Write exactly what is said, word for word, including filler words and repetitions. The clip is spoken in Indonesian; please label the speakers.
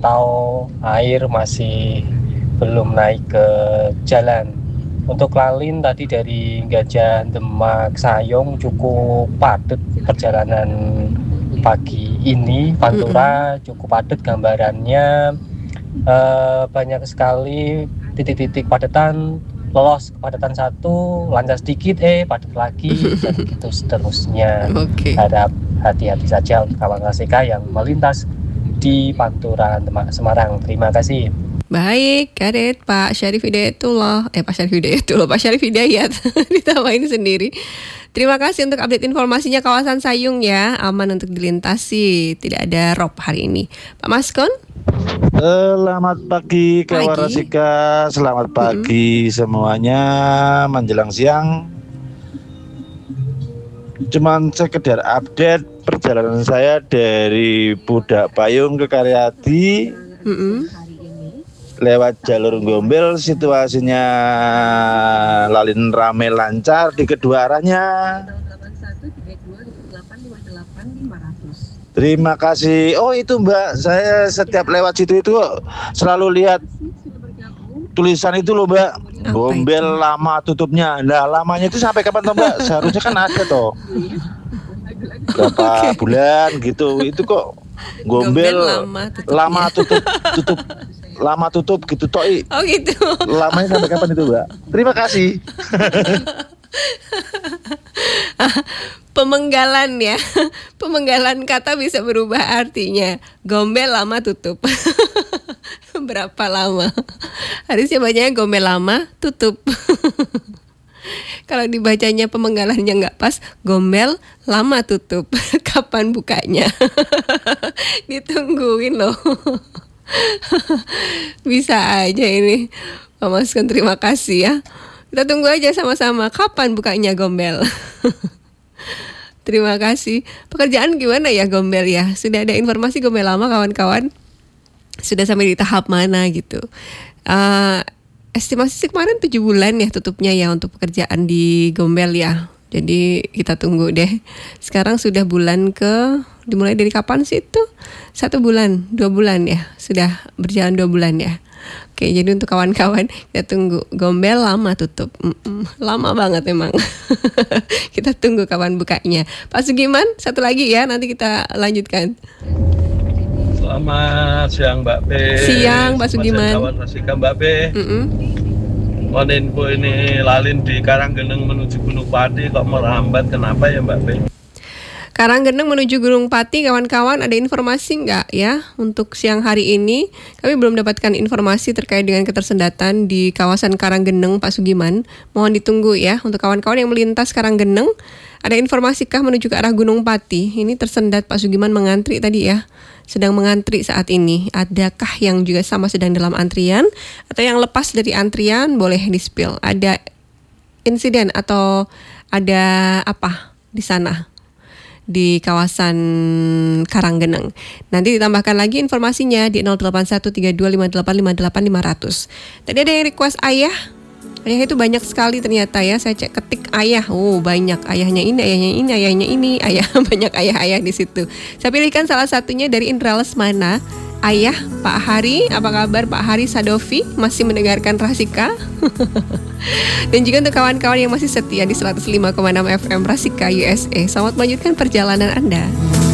Speaker 1: atau air masih belum naik ke jalan. Untuk lalin tadi dari Gajah Demak Sayong cukup padat perjalanan pagi ini. Pantura mm-hmm. cukup padat gambarannya, uh, banyak sekali titik-titik padatan. Lolos kepadatan satu, lancar sedikit, eh padat lagi, dan begitu seterusnya.
Speaker 2: Okay.
Speaker 1: Harap hati-hati saja untuk kawan K C K yang melintas di Pantura Demak Semarang. Terima kasih.
Speaker 2: Baik, Kadet Pak Syarif Hidayatullah, eh Pak Syarif Hidayatullah, Pak Syarif Hidayat ditambahin sendiri. Terima kasih untuk update informasinya kawasan Sayung ya, aman untuk dilintasi, tidak ada rob hari ini. Pak Maskon?
Speaker 3: Selamat pagi kawan Rasika, selamat pagi mm-hmm. semuanya menjelang siang. Cuman sekedar update perjalanan saya dari Pudak Payung ke Karyadi mm-hmm. lewat jalur Gombel, situasinya lalin rame lancar di kedua arahnya. Terima kasih. Oh itu Mbak, saya setiap lewat situ itu selalu lihat tulisan itu loh Mbak. Apa Gombel itu? Lama tutupnya. Nah lamanya itu sampai kapan toh Mbak? Seharusnya kan ada toh. Berapa okay. bulan gitu. Itu kok Gombel, Gombel lama, lama tutup tutup lama tutup gitu toh.
Speaker 2: Oh gitu.
Speaker 3: Lamanya sampai kapan itu Mbak? Terima kasih.
Speaker 2: Pemenggalan ya, pemenggalan kata bisa berubah artinya. Gombel lama tutup. Berapa lama? Harusnya bacanya gombel lama tutup. Kalau dibacanya pemenggalannya nggak pas, gombel lama tutup. Kapan bukanya? Ditungguin loh. Bisa aja ini. Pak Maskon terima kasih ya. Kita tunggu aja sama-sama. Kapan bukanya Gombel? Terima kasih. Pekerjaan gimana ya Gombel ya? Sudah ada informasi Gombel lama kawan-kawan? Sudah sampai di tahap mana gitu? Uh, estimasi sih kemarin tujuh bulan ya tutupnya ya untuk pekerjaan di Gombel ya. Jadi kita tunggu deh. Sekarang sudah bulan ke, dimulai dari kapan sih itu? Satu bulan, dua bulan ya. Sudah berjalan dua bulan ya. Oke, jadi untuk kawan-kawan kita tunggu. Gombel lama tutup. Mm-mm, lama banget emang. Kita tunggu kapan bukanya. Pak Sugiman, satu lagi ya, nanti kita lanjutkan.
Speaker 4: Selamat siang Mbak P.
Speaker 2: Siang Pak Sugiman.
Speaker 4: Kawan Rasika Mbak P. Mohon info ini lalin di Karanggeneng menuju Gunung Pati kok merambat, kenapa ya Mbak P?
Speaker 2: Karanggeneng menuju Gunung Pati, kawan-kawan ada informasi nggak ya untuk siang hari ini? Kami belum dapatkan informasi terkait dengan ketersendatan di kawasan Karanggeneng, Pak Sugiman. Mohon ditunggu ya untuk kawan-kawan yang melintas Karanggeneng. Ada informasikah menuju ke arah Gunung Pati? Ini tersendat Pak Sugiman mengantri tadi ya, sedang mengantri saat ini. Adakah yang juga sama sedang dalam antrian atau yang lepas dari antrian? Boleh di-spill. Ada insiden atau ada apa di sana? Di kawasan Karanggeneng. Nanti ditambahkan lagi informasinya di nol delapan satu tiga dua lima delapan lima delapan lima nol nol. Tadi ada yang request ayah. Ayah itu banyak sekali ternyata ya. Saya cek ketik ayah. Oh, banyak ayahnya ini, ayahnya ini, ayahnya ini, ayah banyak ayah-ayah di situ. Saya pilihkan salah satunya dari Indra Lesmana. Ayah, Pak Hari, apa kabar Pak Hari Sadovi? Masih mendengarkan Rasika? Dan juga untuk kawan-kawan yang masih setia di seratus lima koma enam F M Rasika U S A. Selamat melanjutkan perjalanan Anda.